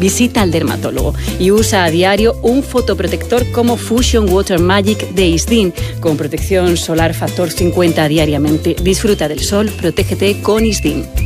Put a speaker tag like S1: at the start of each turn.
S1: visita al dermatólogo y usa a diario un fotoprotector como Fusion Water Magic de Isdin, con protección solar factor 50 diariamente. Disfruta del sol, protégete con Isdin.